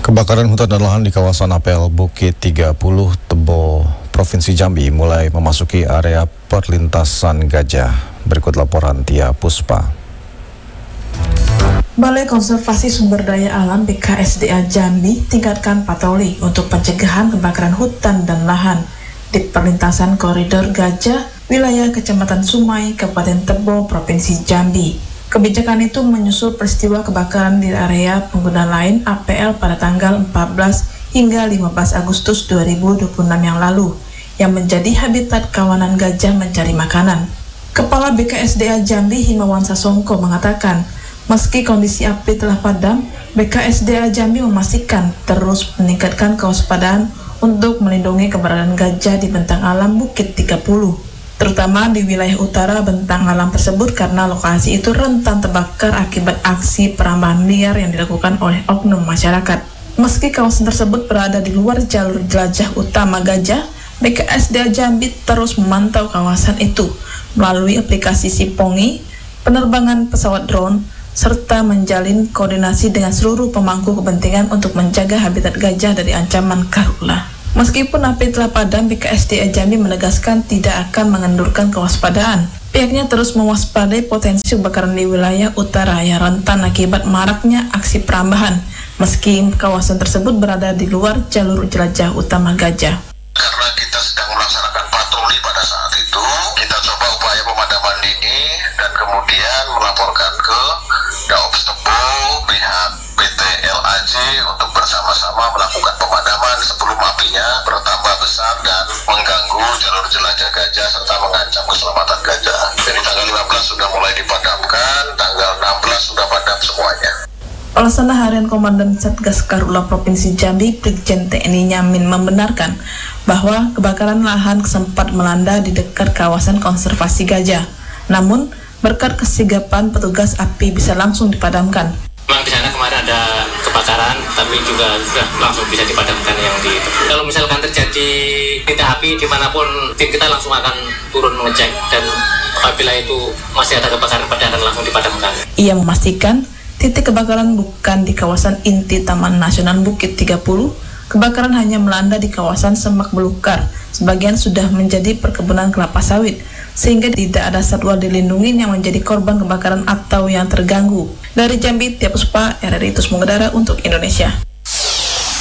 Kebakaran hutan dan lahan di kawasan Apel Bukit 30 Tebo, Provinsi Jambi mulai memasuki area perlintasan gajah. Berikut laporan Tia Puspa. Balai Konservasi Sumber Daya Alam BKSDA Jambi tingkatkan patroli untuk pencegahan kebakaran hutan dan lahan di perlintasan koridor gajah wilayah Kecamatan Sumai, Kabupaten Tebo, Provinsi Jambi. Kebijakan itu menyusul peristiwa kebakaran di area pengguna lain APL pada tanggal 14 hingga 15 Agustus 2026 yang lalu, yang menjadi habitat kawanan gajah mencari makanan. Kepala BKSDA Jambi Himawan Sasongko mengatakan, meski kondisi api telah padam, BKSDA Jambi memastikan terus meningkatkan kewaspadaan untuk melindungi keberadaan gajah di bentang alam Bukit 30. Terutama di wilayah utara bentang alam tersebut karena lokasi itu rentan terbakar akibat aksi perambahan liar yang dilakukan oleh oknum masyarakat. Meski kawasan tersebut berada di luar jalur jelajah utama gajah, BKSDA Jambi terus memantau kawasan itu melalui aplikasi Sipongi, penerbangan pesawat drone, serta menjalin koordinasi dengan seluruh pemangku kepentingan untuk menjaga habitat gajah dari ancaman karhutlah. Meskipun api telah padam, BKSDA Jambi menegaskan tidak akan mengendurkan kewaspadaan. Pihaknya terus mewaspadai potensi kebakaran di wilayah utara yang rentan akibat maraknya aksi perambahan, meski kawasan tersebut berada di luar jalur jelajah utama gajah. Karena kita sedang melaksanakan patroli pada saat itu, kita coba upaya pemadaman dini dan kemudian melaporkan ke Daops Tebo, pihak PT LAJ untuk bersama-sama melakukan pemadaman sebelum apinya bertambah besar dan mengganggu jalur jelajah gajah serta mengancam keselamatan gajah. Jadi tanggal 15 sudah mulai dipadamkan, tanggal 16 sudah padam semuanya. Pelaksana Harian Komandan Satgas Karhutlah Provinsi Jambi, Brigjen TNI Nyamin membenarkan bahwa kebakaran lahan sempat melanda di dekat kawasan konservasi gajah. Namun, berkat kesigapan petugas api bisa langsung dipadamkan. Memang di sana kemarin ada kebakaran, tapi juga sudah langsung bisa dipadamkan yang di tebu. Kalau misalkan terjadi titik api dimanapun, tim kita langsung akan turun mengecek dan apabila itu masih ada kebakaran pada akan langsung dipadamkan. Ia memastikan titik kebakaran bukan di kawasan inti Taman Nasional Bukit 30. Kebakaran hanya melanda di kawasan semak belukar. Sebagian sudah menjadi perkebunan kelapa sawit, sehingga tidak ada satwa dilindungi yang menjadi korban kebakaran atau yang terganggu. Dari Jambi, Tia Puspa, RRI Terus Mengudara untuk Indonesia.